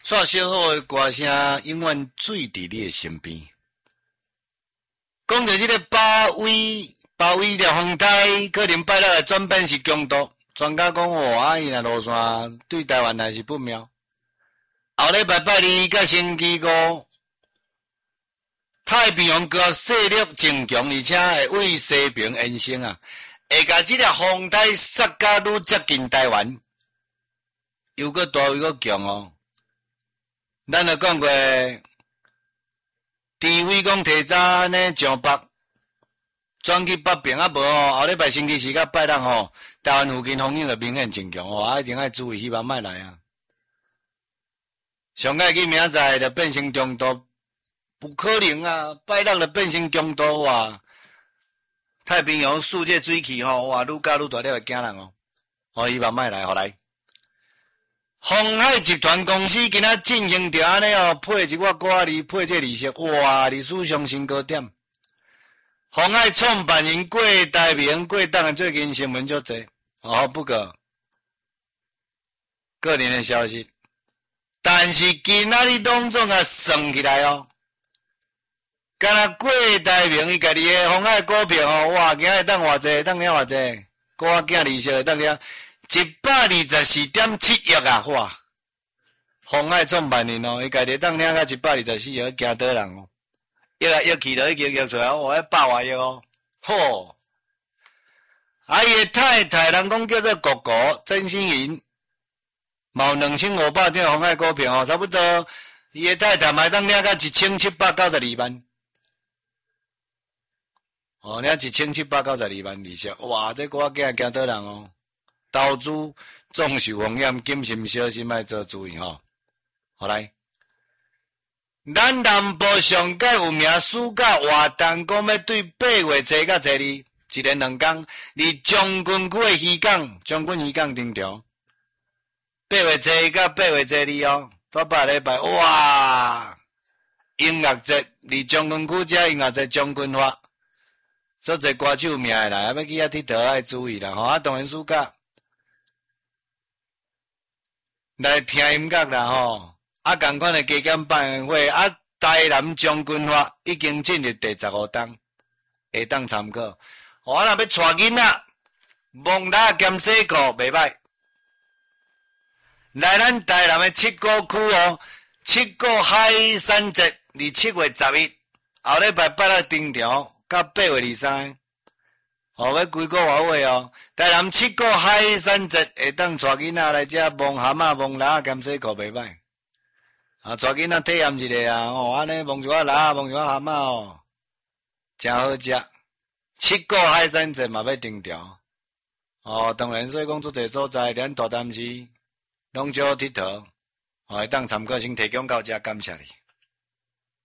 煞小好的歌声永远醉伫你的身边。讲到这个巴威了风台，可能拜六会转变是强度。专家讲哇，伊若路线对台湾还是不妙。后礼拜拜二甲星期五，太平洋高势力增强，而且会为西平延伸啊，会甲这个风台杀甲愈接近台湾，又搁大又搁强哦。咱就讲过，地位讲提早安尼上北，转去北边啊无哦。后礼拜星期四甲拜六吼，台湾附近风影就明显增强哦，一定要注意，希望莫来啊。上个去明仔就变成中度，不可能啊！拜六就变成中度哇！太平洋世界水气吼，哇，愈加愈大，了会惊人哦。哦，希望莫来，互来。鸿海集团公司今仔进行着安尼哦，配一个歌里配这利息，哇，历史上新高点。鸿海创办人郭台铭、郭董最近新闻足侪哦，不过个人的消息。但是今仔日拢总啊算起来哦，敢若郭台铭伊家己的鸿海股票哦，哇，今日当偌济，当了偌济，股仔利息当了124.7亿啊！哇，鸿海创办人哦，伊家己当领到124亿，惊倒人哦，约来约去就已经约出来，哇，100多亿哦，吼！啊，伊的太太人讲叫做国国曾心莹。毛2500点鸿海股票哦，差不多，伊的太太买当领到1792万，哦，领1792万利息，哇，这股仔惊倒人哦！投资总受风险，谨慎小心，要做注意吼。好来，咱南部上届有名暑假活动，讲要对8月初到初2，一连2天，伫将军区的渔港，将军渔港登场。8月初1到8月初2哦，到8礼拜，哇！音乐节，伫将军区遮音乐节将军发，足侪歌手名的来，要去遐佚佗爱注意啦吼。啊，当然暑假来听音乐啦吼。啊，同款的加减办会啊，台南将军发已经进入第15档，会当参考。我若要带囡仔，蒙拉兼洗裤袂歹。来咱台南的七股区哦，七股海产节伫7月11，后礼拜8日登场，到8月23，哦，要几个外位哦。台南七股海产节会当带囡仔来遮摸蛤蟆、摸螺兼洗裤袂歹，啊，带囡仔体验一下啊，哦，安尼摸一下螺，摸一下蛤蟆哦，真好食。七股海产节嘛要登场，哦，当然所以讲足侪所在，连大潭市。拢少佚佗，会当参考，先提供到遮，感谢你。